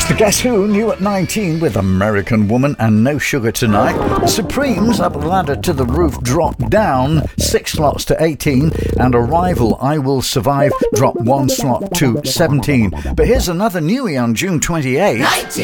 Guess Who new at 19 with American Woman and No Sugar Tonight. Supremes up the ladder to the roof drop down 6 slots to 18, and Arrival I Will Survive drop 1 slot to 17. But here's another newie on June 28th.